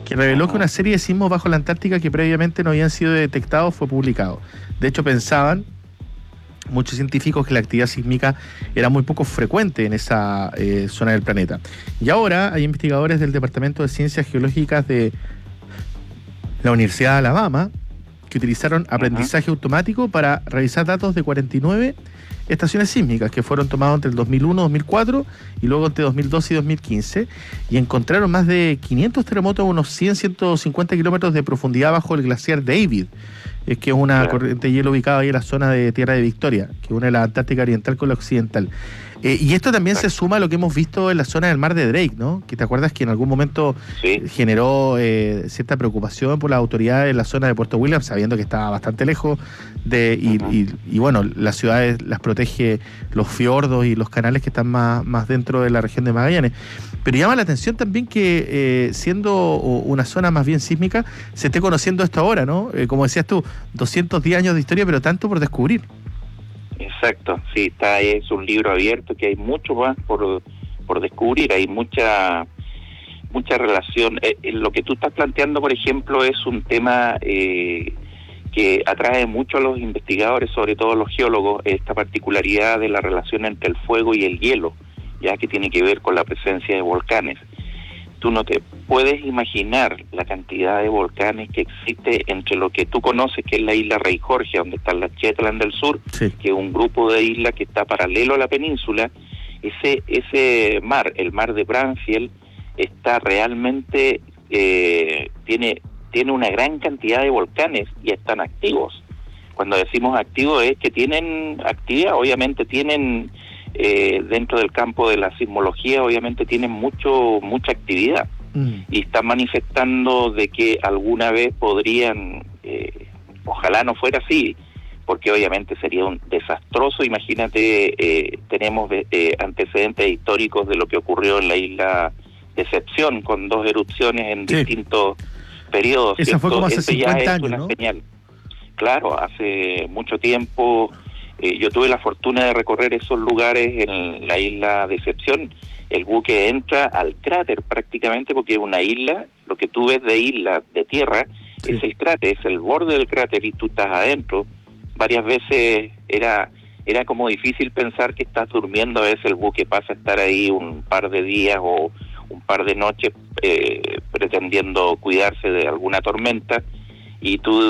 que reveló que una serie de sismos bajo la Antártica que previamente no habían sido detectados fue publicado. De hecho, pensaban muchos científicos que la actividad sísmica era muy poco frecuente en esa zona del planeta. Y ahora hay investigadores del Departamento de Ciencias Geológicas de la Universidad de Alabama que utilizaron aprendizaje automático para revisar datos de 49 estaciones sísmicas que fueron tomadas entre el 2001, 2004 y luego entre 2012 y 2015, y encontraron más de 500 terremotos a unos 100, 150 kilómetros de profundidad bajo el glaciar David, que es una corriente de hielo ubicada ahí en la zona de Tierra de Victoria, que une la Antártica Oriental con la Occidental. Y esto también se suma a lo que hemos visto en la zona del mar de Drake, ¿no? Que te acuerdas que en algún momento generó cierta preocupación por las autoridades en la zona de Puerto William, sabiendo que estaba bastante lejos y bueno, las ciudades las protege los fiordos y los canales que están más dentro de la región de Magallanes. Pero llama la atención también que siendo una zona más bien sísmica, se esté conociendo esto ahora, ¿no? Como decías tú, 210 años de historia, pero tanto por descubrir. Exacto, sí, es un libro abierto que hay mucho más por descubrir, hay mucha relación. Lo que tú estás planteando, por ejemplo, es un tema que atrae mucho a los investigadores, sobre todo a los geólogos, esta particularidad de la relación entre el fuego y el hielo, ya que tiene que ver con la presencia de volcanes. Tú no te puedes imaginar la cantidad de volcanes que existe entre lo que tú conoces, que es la isla Rey Jorge, donde están las Shetland del Sur, que es un grupo de islas que está paralelo a la península. Ese mar, el mar de Bransfield, está realmente, tiene una gran cantidad de volcanes y están activos. Cuando decimos activos es que tienen actividad, obviamente tienen... dentro del campo de la sismología obviamente tienen mucha actividad y están manifestando de que alguna vez podrían, ojalá no fuera así, porque obviamente sería un desastroso. Imagínate, tenemos antecedentes históricos de lo que ocurrió en la isla Decepción con 2 erupciones en distintos periodos. Esa fue como hace 50 años, una ¿no? señal. Claro, hace mucho tiempo. Yo tuve la fortuna de recorrer esos lugares en la isla Decepción. El buque entra al cráter prácticamente porque es una isla. Lo que tú ves de isla, de tierra, es el cráter, es el borde del cráter y tú estás adentro. Varias veces era como difícil pensar que estás durmiendo. A veces el buque pasa a estar ahí un par de días o un par de noches pretendiendo cuidarse de alguna tormenta. Y tú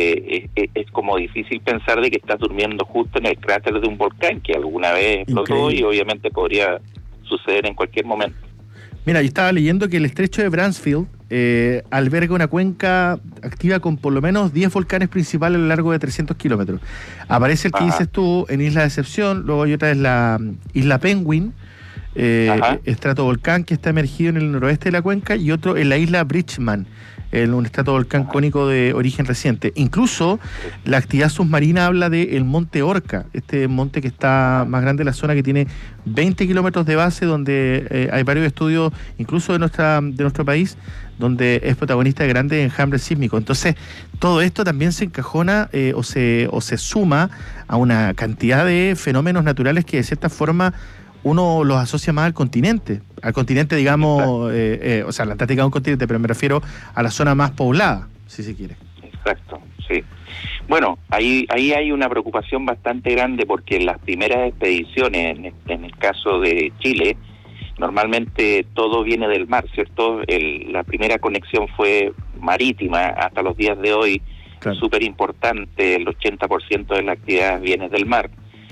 es como difícil pensar de que estás durmiendo justo en el cráter de un volcán que alguna vez explotó. Increíble. Y obviamente podría suceder en cualquier momento. Mira, yo estaba leyendo que el estrecho de Bransfield alberga una cuenca activa con por lo menos 10 volcanes principales a lo largo de 300 kilómetros. Aparece el que dices tú en Isla Decepción, luego hay otra, es la Isla Penguin, estratovolcán que está emergido en el noroeste de la cuenca, y otro en la Isla Bridgman, un estratovolcán cónico de origen reciente. Incluso la actividad submarina habla del monte Orca, este monte que está más grande de la zona, que tiene 20 kilómetros de base, donde hay varios estudios, incluso de nuestro país, donde es protagonista de grandes enjambres sísmicos. Entonces, todo esto también se encajona o se suma a una cantidad de fenómenos naturales que de cierta forma uno los asocia más al continente, digamos, o sea, la Antártica es un continente, pero me refiero a la zona más poblada, si se quiere. Exacto, sí. Bueno, ahí hay una preocupación bastante grande porque las primeras expediciones, en el caso de Chile, normalmente todo viene del mar, ¿cierto? La primera conexión fue marítima, hasta los días de hoy, súper importante, el 80% de la actividad viene del mar.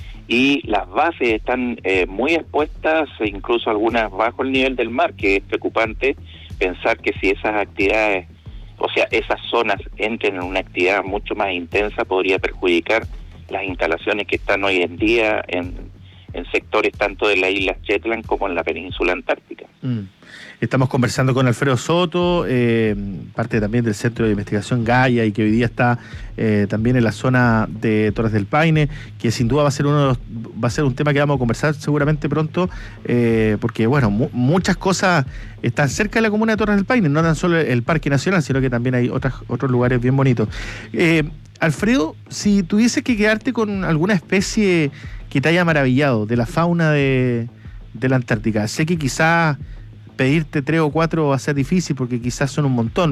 Y las bases están muy expuestas, incluso algunas bajo el nivel del mar, que es preocupante pensar que si esas actividades, o sea, esas zonas entren en una actividad mucho más intensa, podría perjudicar las instalaciones que están hoy en día en sectores tanto de la isla Shetland como en la península antártica. Estamos conversando con Alfredo Soto, parte también del Centro de Investigación Gaia, y que hoy día está también en la zona de Torres del Paine, que sin duda va a ser un tema que vamos a conversar seguramente pronto, porque bueno, muchas cosas están cerca de la comuna de Torres del Paine, no tan solo el Parque Nacional, sino que también hay otros lugares bien bonitos. Alfredo, si tuviese que quedarte con alguna especie que te haya maravillado de la fauna de la Antártica, sé que quizás pedirte 3 o 4 va a ser difícil porque quizás son un montón,